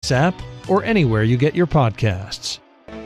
app or anywhere you get your podcasts.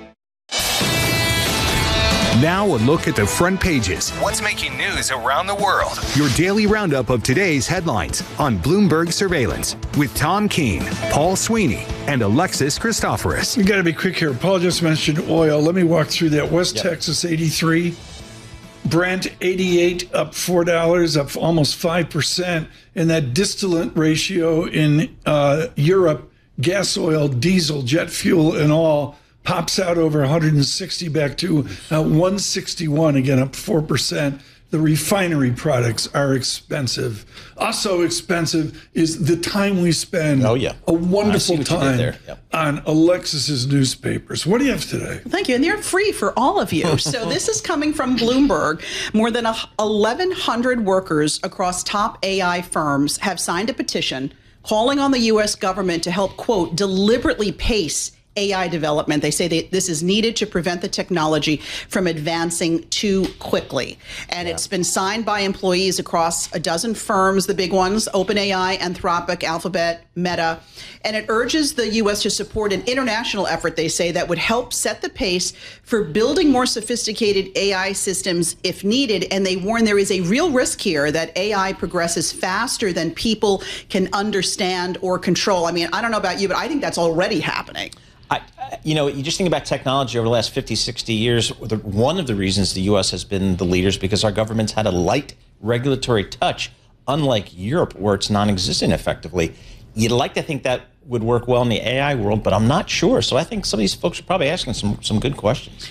Now a look at the front pages. What's making news around the world? Your daily roundup of today's headlines on Bloomberg Surveillance with Tom Keene, Paul Sweeney, and Alexis Christoforous. We got to be quick here. Paul just mentioned oil. Let me walk through that. West Texas 83, Brent 88, up $4, up almost 5%. And that distillate ratio in Europe, gas oil, diesel, jet fuel, and all pops out over 160 back to 161, again, up 4%. The refinery products are expensive. Also expensive is the time we spend. Oh, yeah. A wonderful time Yep. on Alexis's newspapers. What do you have today? Thank you. And they're free for all of you. So this is coming from Bloomberg. More than 1,100 workers across top AI firms have signed a petition calling on the U.S. government to help, quote, deliberately pace AI development. They say that this is needed to prevent the technology from advancing too quickly. And it's been signed by employees across a dozen firms, the big ones, OpenAI, Anthropic, Alphabet, Meta. And it urges the U.S. to support an international effort, they say, that would help set the pace for building more sophisticated AI systems if needed. And they warn there is a real risk here that AI progresses faster than people can understand or control. I mean, I don't know about you, but I think that's already happening. You just think about technology over the last 50, 60 years. One of the reasons the U.S. has been the leaders because our government's had a light regulatory touch, unlike Europe, where it's non-existent effectively. You'd like to think that would work well in the AI world, but I'm not sure. So I think some of these folks are probably asking some good questions.